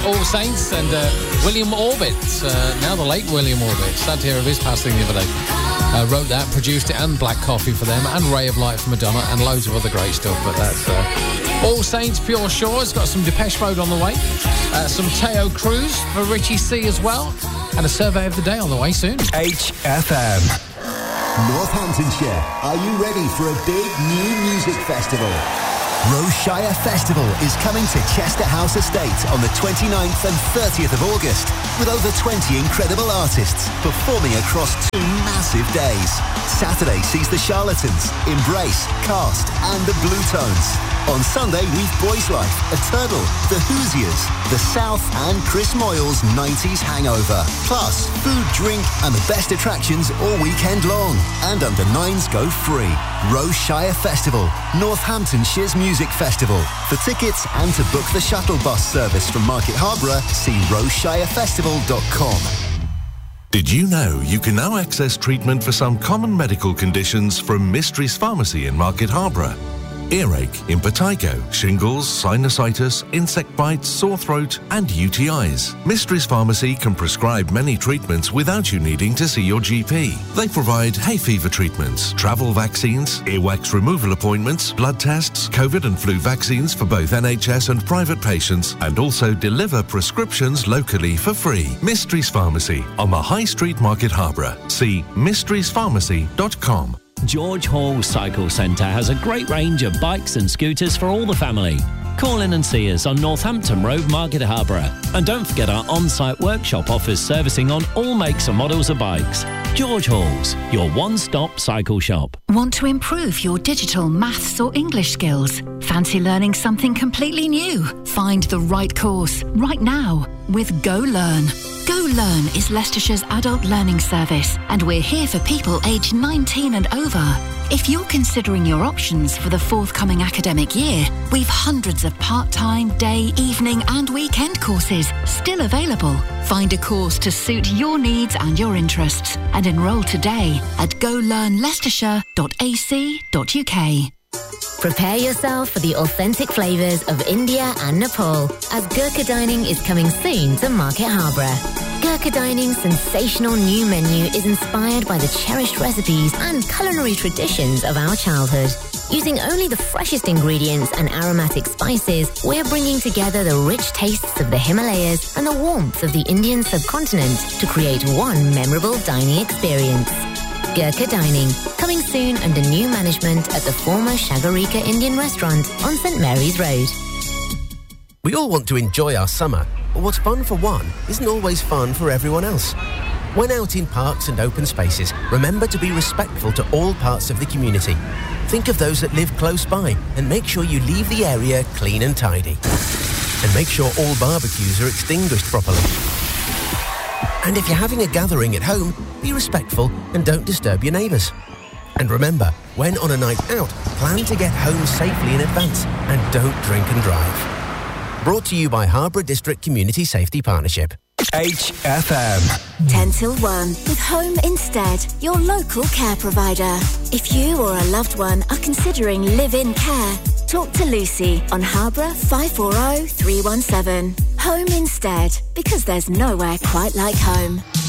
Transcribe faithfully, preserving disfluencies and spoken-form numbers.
All Saints and uh, William Orbit, uh, now the late William Orbit. Sad to hear of his passing the other day. Uh, wrote that, produced it, and Black Coffee for them, and Ray of Light for Madonna, and loads of other great stuff. But that's uh, All Saints, Pure Shores. Got some Depeche Mode on the way, uh, some Teo Cruz for Richie C as well, and a survey of the day on the way soon. H F M. Northamptonshire, are you ready for a big new music festival? Roshire Festival is coming to Chester House Estate on the twenty-ninth and thirtieth of August, with over twenty incredible artists performing across two massive days. Saturday sees the Charlatans, Embrace, Cast and the Blue Tones. On Sunday, we've Boys Life, A Turtle, The Hoosiers, The South and Chris Moyle's nineties Hangover. Plus, food, drink and the best attractions all weekend long. And under nines go free. Roshire Festival, Northamptonshire's music festival. For tickets and to book the shuttle bus service from Market Harborough, see roshire festival dot com. Did you know you can now access treatment for some common medical conditions from Mysteries Pharmacy in Market Harborough? Earache, impetigo, shingles, sinusitis, insect bites, sore throat and U T Is. Mysteries Pharmacy can prescribe many treatments without you needing to see your G P. They provide hay fever treatments, travel vaccines, earwax removal appointments, blood tests, COVID and flu vaccines for both N H S and private patients, and also deliver prescriptions locally for free. Mysteries Pharmacy on the High Street, Market Harborough. See mysteries pharmacy dot com. George Hall Cycle Centre has a great range of bikes and scooters for all the family. Call in and see us on Northampton Road, Market Harborough. And don't forget our on-site workshop offers servicing on all makes and models of bikes. George Hall's, your one-stop cycle shop. Want to improve your digital, maths or English skills? Fancy learning something completely new? Find the right course right now with Go Learn. Go Learn is Leicestershire's adult learning service, and we're here for people aged nineteen and over. If you're considering your options for the forthcoming academic year, we've hundreds of part-time, day, evening and weekend courses still available. Find a course to suit your needs and your interests and enrol today at go learn leicestershire dot a c dot u k. Prepare yourself for the authentic flavours of India and Nepal, as Gurkha Dining is coming soon to Market Harborough. Gurkha Dining's sensational new menu is inspired by the cherished recipes and culinary traditions of our childhood. Using only the freshest ingredients and aromatic spices, we're bringing together the rich tastes of the Himalayas and the warmth of the Indian subcontinent to create one memorable dining experience. Gurkha Dining, coming soon under new management at the former Shagarika Indian restaurant on St Mary's Road. We all want to enjoy our summer, but what's fun for one isn't always fun for everyone else. When out in parks and open spaces, remember to be respectful to all parts of the community. Think of those that live close by and make sure you leave the area clean and tidy. And make sure all barbecues are extinguished properly. And if you're having a gathering at home, be respectful and don't disturb your neighbours. And remember, when on a night out, plan to get home safely in advance and don't drink and drive. Brought to you by Harborough District Community Safety Partnership. H F M. ten till one with Home Instead, your local care provider. If you or a loved one are considering live-in care, talk to Lucy on Harborough five four zero three one seven. Home Instead, because there's nowhere quite like home.